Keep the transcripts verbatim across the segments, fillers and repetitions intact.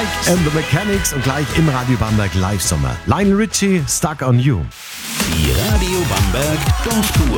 Mike and the Mechanics und gleich im Radio Bamberg Live-Sommer. Lionel Richie, Stuck on You. Die Radio Bamberg Dorftour.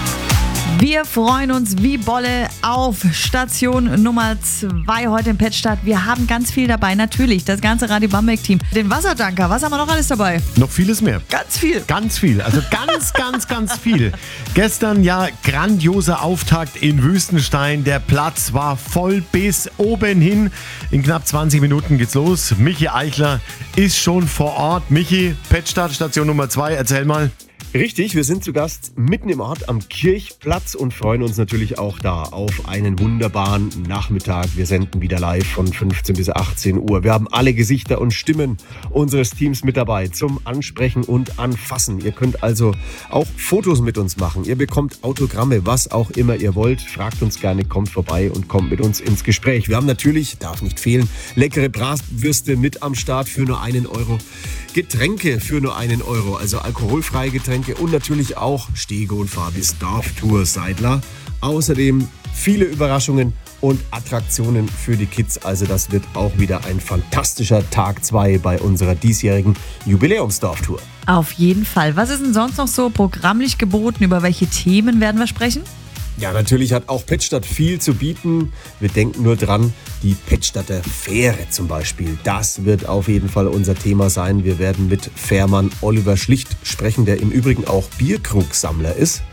Wir freuen uns wie Bolle auf Station Nummer zwei heute in Pettstadt. Wir haben ganz viel dabei, natürlich, das ganze Radio Bamberg-Team. Den Wassertanker, was haben wir noch alles dabei? Noch vieles mehr. Ganz viel. Ganz viel, also ganz, ganz, ganz viel. Gestern ja grandioser Auftakt in Wüstenstein. Der Platz war voll bis oben hin. In knapp zwanzig Minuten geht's los. Michi Eichler ist schon vor Ort. Michi, Pettstadt, Station Nummer zwei, erzähl mal. Richtig, wir sind zu Gast mitten im Ort am Kirchplatz und freuen uns natürlich auch da auf einen wunderbaren Nachmittag. Wir senden wieder live von fünfzehn bis achtzehn Uhr. Wir haben alle Gesichter und Stimmen unseres Teams mit dabei zum Ansprechen und Anfassen. Ihr könnt also auch Fotos mit uns machen. Ihr bekommt Autogramme, was auch immer ihr wollt. Fragt uns gerne, kommt vorbei und kommt mit uns ins Gespräch. Wir haben natürlich, darf nicht fehlen, leckere Bratwürste mit am Start für nur einen Euro. Getränke für nur einen Euro, also alkoholfreie Getränke und natürlich auch Stego und Fabis Dorftour Seidler. Außerdem viele Überraschungen und Attraktionen für die Kids. Also das wird auch wieder ein fantastischer Tag zwei bei unserer diesjährigen Jubiläumsdorftour. Auf jeden Fall. Was ist denn sonst noch so programmlich geboten? Über welche Themen werden wir sprechen? Ja, natürlich hat auch Pettstadt viel zu bieten. Wir denken nur dran, die Pettstadter Fähre zum Beispiel. Das wird auf jeden Fall unser Thema sein. Wir werden mit Fährmann Oliver Schlicht sprechen, der im Übrigen auch Bierkrugsammler ist.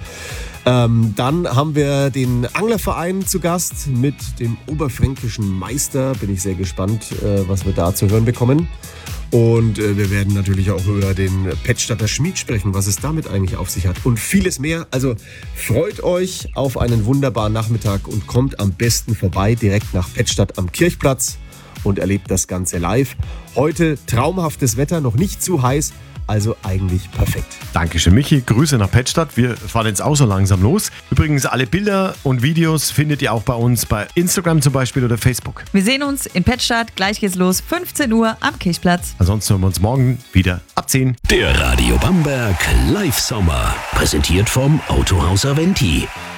Ähm, dann haben wir den Anglerverein zu Gast mit dem oberfränkischen Meister. Bin ich sehr gespannt, äh, was wir da zu hören bekommen. Und äh, wir werden natürlich auch über den Pettstadter Schmied sprechen, was es damit eigentlich auf sich hat und vieles mehr. Also freut euch auf einen wunderbaren Nachmittag und kommt am besten vorbei direkt nach Pettstadt am Kirchplatz und erlebt das Ganze live. Heute traumhaftes Wetter, noch nicht zu heiß, also eigentlich perfekt. Dankeschön, Michi. Grüße nach Pettstadt. Wir fahren jetzt auch so langsam los. Übrigens, alle Bilder und Videos findet ihr auch bei uns bei Instagram zum Beispiel oder Facebook. Wir sehen uns in Pettstadt. Gleich geht's los, fünfzehn Uhr am Kirchplatz. Ansonsten hören wir uns morgen wieder ab zehn. Der Radio Bamberg Live-Sommer. Präsentiert vom Autohaus Aventi.